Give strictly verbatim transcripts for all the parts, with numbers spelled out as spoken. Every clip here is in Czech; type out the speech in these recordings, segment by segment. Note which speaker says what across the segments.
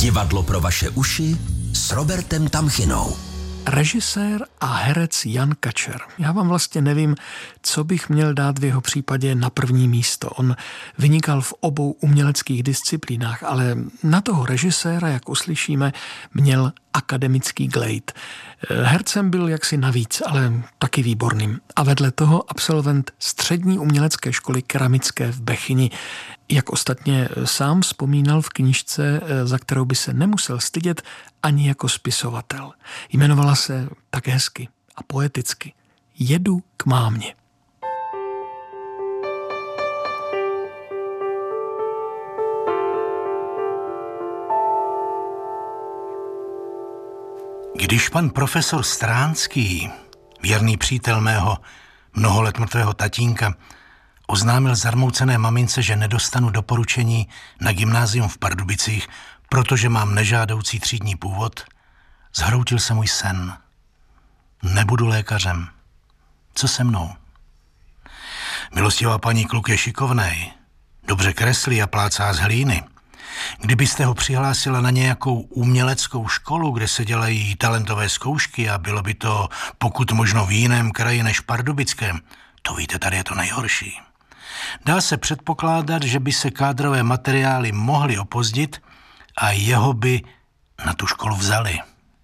Speaker 1: Divadlo pro vaše uši s Robertem Tamchinou.
Speaker 2: Režisér a herec Jan Kačer. Já vám vlastně nevím, co bych měl dát v jeho případě na první místo. On vynikal v obou uměleckých disciplínách, ale na toho režiséra, jak uslyšíme, měl akademický glejt. Hercem byl jaksi navíc, ale taky výborným. A vedle toho absolvent střední umělecké školy keramické v Bechyni. Jak ostatně sám vzpomínal v knížce, za kterou by se nemusel stydět ani jako spisovatel. Jmenovala se tak hezky a poeticky Jedu k mámě.
Speaker 3: Když pan profesor Stránský, věrný přítel mého mnoho let mrtvého tatínka, oznámil zarmoucené mamince, že nedostanu doporučení na gymnázium v Pardubicích, protože mám nežádoucí třídní původ, zhroutil se můj sen. Nebudu lékařem. Co se mnou? Milostivá paní, kluk je šikovnej, dobře kreslí a plácá z hlíny. Kdybyste ho přihlásila na nějakou uměleckou školu, kde se dělají talentové zkoušky a bylo by to pokud možno v jiném kraji než Pardubickém, to víte, tady je to nejhorší. Dá se předpokládat, že by se kádrové materiály mohly opozdit a jeho by na tu školu vzali.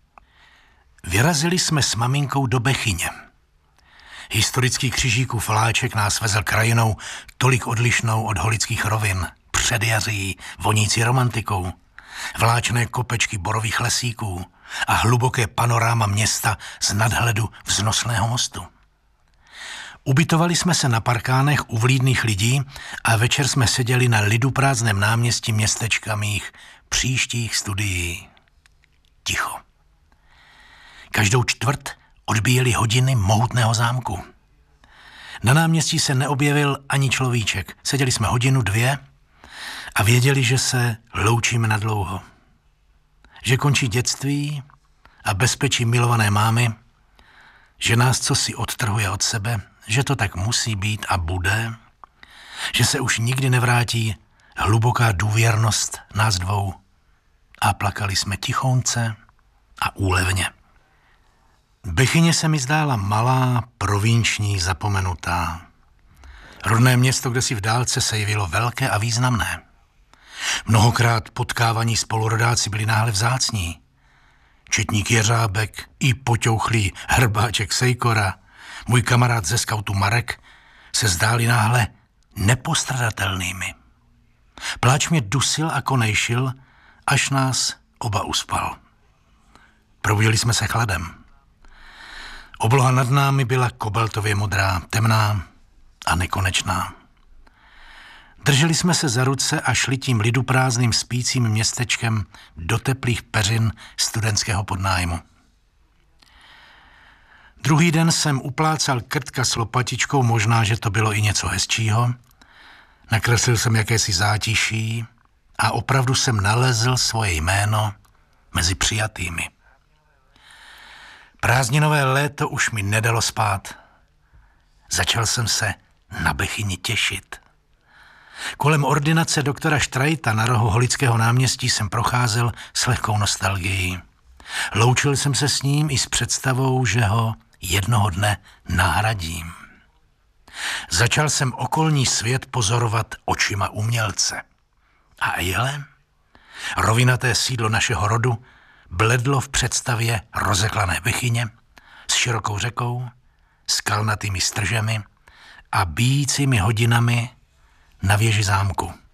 Speaker 3: Vyrazili jsme s maminkou do Bechyně. Historický křižíkův vláček nás vezl krajinou tolik odlišnou od holických rovin, předjaří, vonící romantikou, vláčné kopečky borových lesíků a hluboké panoráma města z nadhledu vznosného mostu. Ubytovali jsme se na parkánech u vlídných lidí a večer jsme seděli na liduprázdném náměstí městečka mých příštích studií. Ticho. Každou čtvrt odbíjely hodiny mohutného zámku. Na náměstí se neobjevil ani človíček. Seděli jsme hodinu, dvě a věděli, že se loučíme nadlouho. Že končí dětství a bezpečí milované mámy, že nás cosi odtrhuje od sebe, že to tak musí být a bude, že se už nikdy nevrátí hluboká důvěrnost nás dvou. A plakali jsme tichounce a úlevně. Bechyně se mi zdála malá, provinční, zapomenutá. Rodné město, kde si v dálce se jevilo velké a významné. Mnohokrát potkávaní spolurodáci byli náhle vzácní. Četník Jeřábek i poťouchlý hrbáček Sejkora, můj kamarád ze skautu Marek, se zdáli náhle nepostradatelnými. Pláč mě dusil a konejšil, až nás oba uspal. Probudili jsme se chladem. Obloha nad námi byla kobaltově modrá, temná a nekonečná. Drželi jsme se za ruce a šli tím liduprázdným spícím městečkem do teplých peřin studentského podnájmu. Druhý den jsem uplácal krtka s lopatičkou, možná, že to bylo i něco hezčího. Nakreslil jsem jakési zátiší a opravdu jsem nalezl svoje jméno mezi přijatými. Prázdninové léto už mi nedalo spát. Začal jsem se na Bechyni těšit. Kolem ordinace doktora Štrajta na rohu Holického náměstí jsem procházel s lehkou nostalgií. Loučil jsem se s ním i s představou, že ho jednoho dne nahradím. Začal jsem okolní svět pozorovat očima umělce. A ejhle, rovinaté sídlo našeho rodu bledlo v představě rozeklané Bechyně s širokou řekou, skalnatými stržemi a bíjícími hodinami na věži zámku.